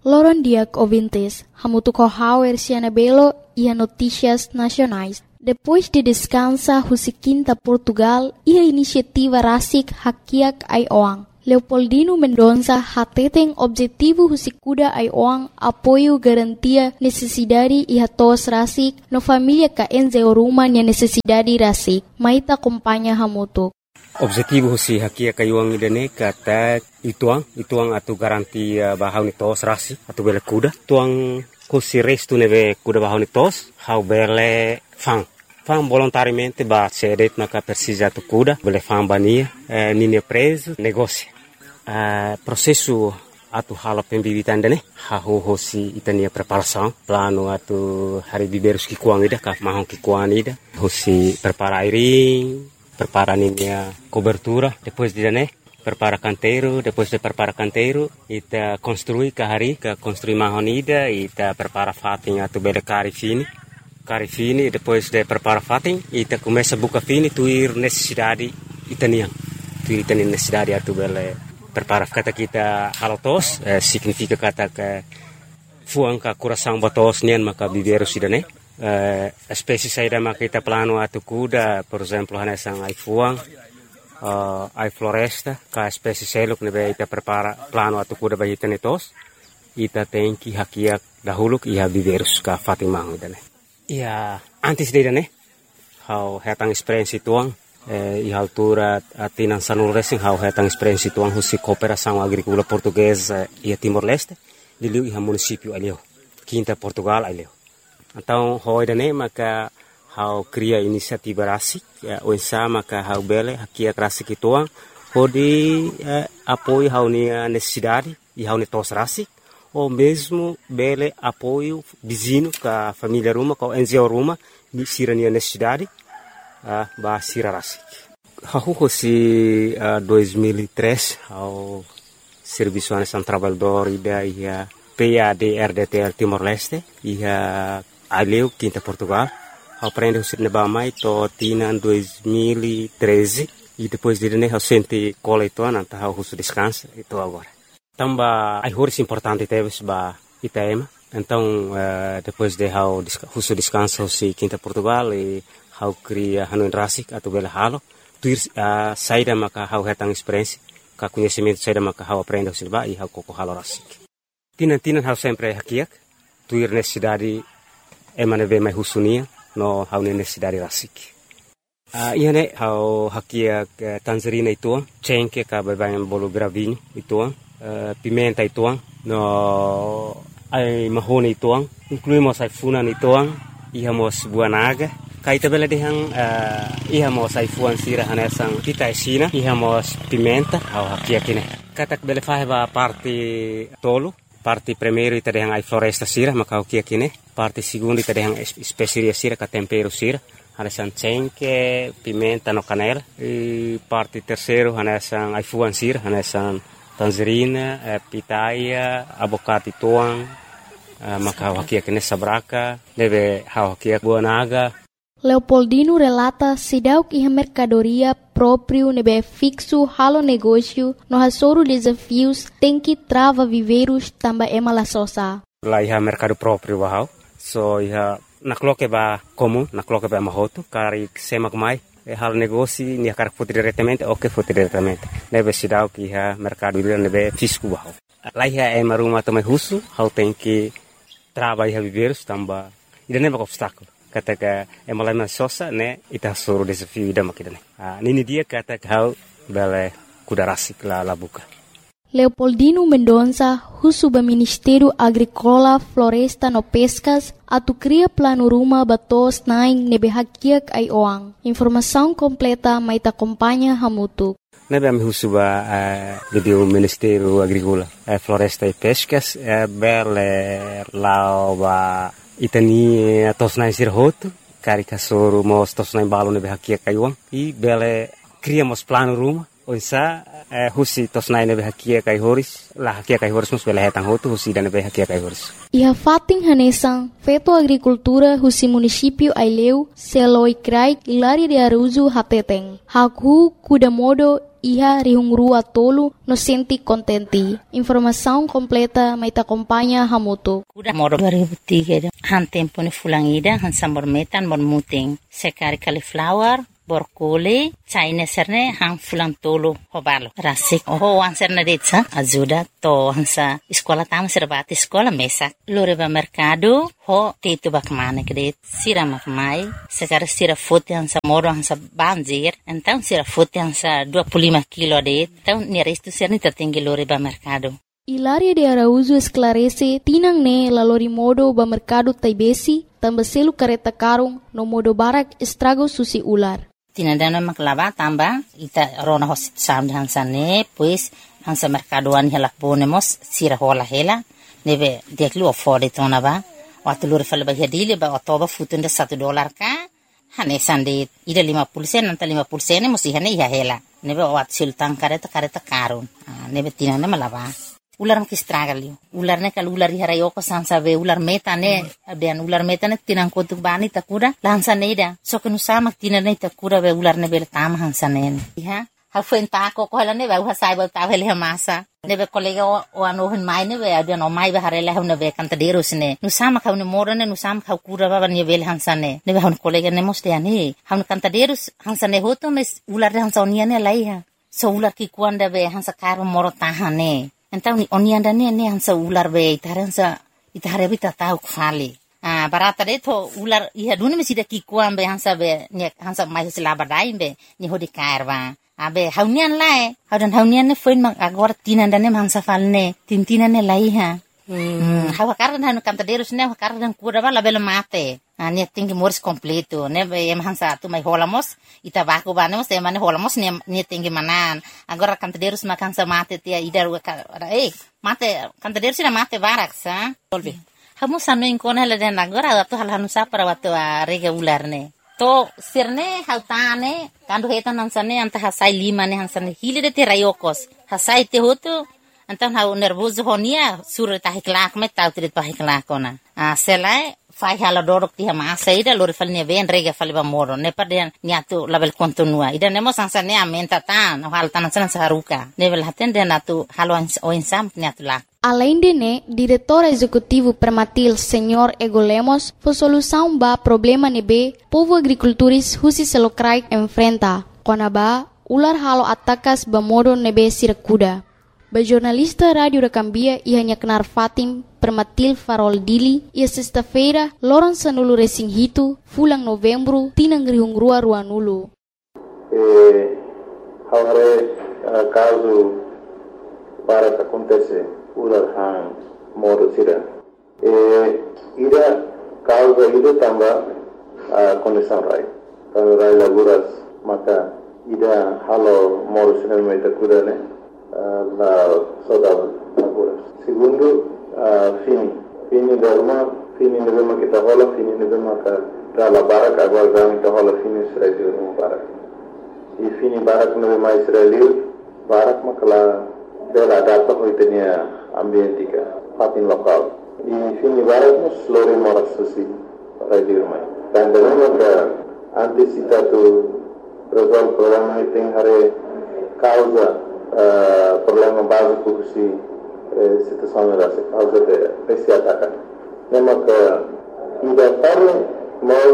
Loron Diak ouvintes, hamutu kohauer siana belo e notícias nacionais. Depois de descansa husikinta Portugal e a iniciativa Rasik Hakiak ai Oang. Leopoldino Mendonça hateten objetivo husikuda ai Oang apoio garantia necessidade e hatos Rasik no família ka enze oruma nia necessidade Rasik. Maita acompanha hamutu. Objetivo husi Hakiak ai Oang idane kata ituang atu garantia bahau ni tos Rasik atu bele kuda. Tuang husi restu neve kuda bahau ni tos hau bele fang volontariamente ba cedet naka precisa tu kuda bele fang bania nini preso negócio processo atu hala pembibitan dane hahu hosi itania preparação plano atu hari biberus ki kuang ida ka mahon ki kuang ida hosi prepara airing prepara ninia cobertura depois de dane prepara canteiro depois de prepara canteiro ita construir ka hari ka construir mahon ida ita prepara fating atu bele cari fini depois de prepara fating ita começa buka fini tuir necessidade itania necessidade atu bele prepara kata kita halotos significa kata ke fuang ka coração batos nian maka biberu sidane espécie saída maka kita plano atu kuda por exemplo hanesang ai fuang ai floresta ka espécie seluk nebe ita prepara plano atu kuda ba itane tos ita tenki Hakiak dahulu ia biberus ka Fatimah idane ia antes de dane hau hetang experiência tuang e altura atinan sanul racing hau hetang experiência tuang husi cooperação agrícola portuguesa e Timor-Leste de liu ia município alio quinta Portugal alio então hoi dane maka hau cria inisiativa Rasik o ensa maka hau bele Hakiak Rasik tuang hodi apoio hau ni necessidade e hau ni tos Rasik ou mesmo bele apoio vizinho ka família Ruma ka NGO Ruma ni sirania necessidade ba sira Rasik. Hahu hosi 2003 ao Serviço Nacional Trabalhador ida ia PAD-RDTL Timor-Leste ia aleu quinta Portugal ao prende hosi neba mai to tina 2013 e depois de né ao sente cola itu anta hau hosi descansa itu agora. Tamba ai horis importante teves ba Itaema. Então depois de hau hosi descansa hosi quinta Portugal e hau cria hanuin Rasik atau bela halo tuir saída maka hau hetang experiência ka conhecimento saída maka hau aprende silba e hau koko halo Rasik tinan hau sempre Hakiak tuir necessidade emane be mai husunia no hau necessidade Rasik iane hau Hakiak Tanzania itu cengke ka bayan bolu gravinho itu pimenta itu no ai mahone itu incluímos ai funan itu ihamos buah naga kaita bela dehang ihamos ai fuan sira hanesang kita esina ihamos pimenta au Hakiak ine katak bela faheba parte tolo parte primeiro ita dehang ai floresta sira maka Hakiak ine parte segundo ita dehang specie sira ka tempero sira hanesang cengke pimenta no canela e parte terceiro hanesang ai fuan sira hanesang tangerina pitaia abocate tuang maka Hakiak ine sabraka deve Hakiak buah naga. Leopoldino relata sidauk iha mercadoria próprio nebe fixo halo negócio no hasoro desafios tem que trava viveiros tamba ema la sosa. Lá iha mercado próprio bahau so iha nakloke ba comum nakloke ba mahoto kari semak mai halo negócio ni akar foto diretamente foto diretamente nebe sidauk iha mercado nebe fisco bahau. Lá iha ema rumah também husu hau tem que trava iha viveiros tamba ida neba obstáculo kata emalai sosa ne ita suru desafio ida makidane nini dia kata hau bele kuda Rasik la buka. Leopoldino Mendonça husuba Ministério Agrícola Floresta no Pescas atu cria plano rumah batos naing nebe Hakiak ai Oang. Informação completa maita acompanha hamutu. Nebe ami husuba video Ministério Agrícola Floresta e Pescas bele lao ba itani tosnai sirhoto cari kasoro mos tosnai balo nebe Hakiak ai Oang e bele criamos plano rumah Onsa husi tosnai nebe hakia kai horis la hakia kai horis mus bela hetang hotu husi dan nebe hakia kai horis. Iha fating hanesang feto agricultura husi município Aileu seloi krai Hilaria de Araújo hateteng. Haku kuda modo iha rihungrua tolu no senti contenti. Informação completa maita acompanha hamoto. Kuda modo 2003 han tempo ni fulangida han sambor metan bon muting. Sekari cauliflower borkole China serne hang fulang tolo hobalo rasik ho wan serne detsa ajuda to hansa sekolah tam serbat sekolah mesak loreba mercado ho tetu bakmane kede sira makmai sekarang sira foto hansa moro hansa banjir então sira foto hansa 25 kilo de então ni resto serni tertinggi loreba mercado. Hilaria de Araújo esclarece tinang ne lalori modo ba mercado taibesi tambaselu kareta karung no modo barak estrago susi ular. Tinadana maklaba tamba ita rona hosit sam hansane pues hansa mercadoan hela ponemos sira hola hela nebe deklu afford tona ba watulur falba hedile ba otoba futunda $1 ka hanesande ida 50% nanta 50% musi hane ya hela nebe wat sultan kareta karun nebe tinana malaba ular makistragalio ular ne kal ular harayo ko sansa be ular metane abian ular metane tinang kotuk bani takuda langsane ida so kenu sama tinane takuda be ular ne bel tam hansanen ha ha fenta ko ko ne be hasai ba ta hele masa ne be kolega o ano hin mai ne be abian o mai be harela hune be kanta deros ne nu sama ka ne morane nu sama ka kura ba ne bel hansane ne be hon kolega ne moste ani han kanta deros hansane hoto mes ular hansonia ne laiha so ular ki kuanda be hansa karo moro tahane. Então onianda ne hansa ular be itare bita tau kfali barata de to ular iha duni mesida ki kuam be hansa be ne hansa mai sila badai be ni hodi karwa abe haunian lae haunian ne foin mang agora tinanda ne hansa falne tintina ne laiha hawa kardan hanu kanta derus ne kardan kura bala bela mate ne tingi moris completo ne be em hansa tu mai holamos ita baku banemos e mane holamos ne tingi manan agora kanta derus makan sa mate tia idar mate kanta derus na mate varaksa solve hamu sanu inkon hala den agora tu hal hanu sa para watu rega ular ne to sirne hautane kandu hetan hansane anta hasai lima ne hansane hile de terayokos hasai te hotu antan hau nervoso honia sur tahiklak me tau trit pahiklak kona selai fai hala dorok ti hama saida lor falne ven rega falba moro ne paden niatu label kontinua ida nemo sansane amenta tan hal tan san saruka level haten den atu halwan o insam niatu la. Além de ne, diretor executivo Permatil Senhor Ego Lemos, foi solução ba problema nebe povo agricultores husi selokrai enfrenta. Konaba ular halo atakas ba modo nebe sirakuda. Ba jornalista Rádio da Cambia ia nyaknar Fatim Permatil Farol Dili ia sexta-feira loron sanulu resing hitu fulang novembro tinang rihungrua ruanulu. Haware caso para que acontece ular hang modo sira. Ida causa ida tamba condição rai. Kalau rai laguras maka ida halo modo sira meta kuda ne la saudade laguras. Segundo fini derma fini nebema kita hola fini nebema ka dala barak agora gami kita hola fini Israel barak. I fini barak nebema Israel barak makala bela data hoitenia ambientika fatin lokal. I fini barak mus lori moras susi radio mai. Dan derma ka antisipatu resolve problema iting hare causa problema básico si situação da causa de esse ataque. Lembra que ida para